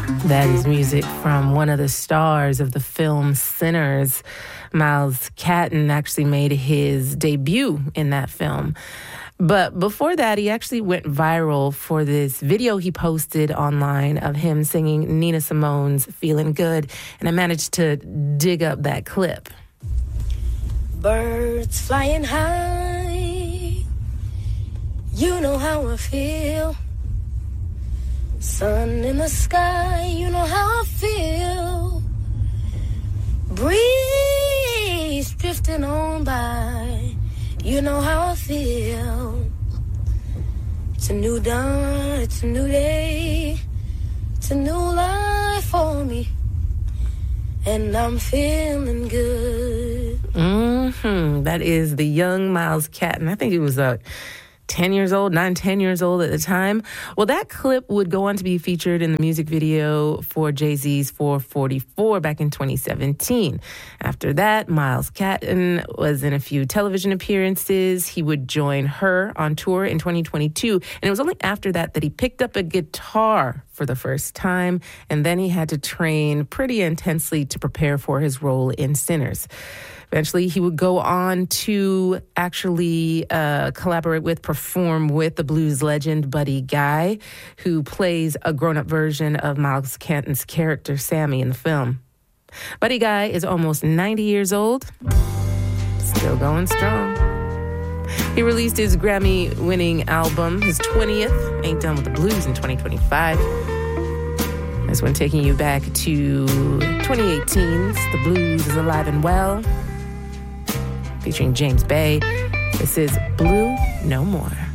That is music from one of the stars of the film Sinners. Miles Catton actually made his debut in that film. But before that, he actually went viral for this video he posted online of him singing Nina Simone's Feeling Good. And I managed to dig up that clip. Birds flying high, you know how I feel. Sun in the sky, you know how I feel. Breeze drifting on by, you know how I feel. It's a new dawn, it's a new day, it's a new life for me, and I'm feeling good. That is the young Miles Catton. I think he was 10 years old at the time. Well, that clip would go on to be featured in the music video for Jay-Z's 444 back in 2017. After that, Miles Catton was in a few television appearances. He would join Her on tour in 2022. And it was only after that that he picked up a guitar for the first time. And then he had to train pretty intensely to prepare for his role in Sinners. Eventually, he would go on to actually perform with the blues legend Buddy Guy, who plays a grown-up version of Miles Catton's character Sammy in the film. Buddy Guy is almost 90 years old, still going strong. He released his Grammy-winning album, his 20th, Ain't Done With the Blues, in 2025. This one taking you back to 2018's The Blues Is Alive and Well, featuring James Bay. This is Blue No More.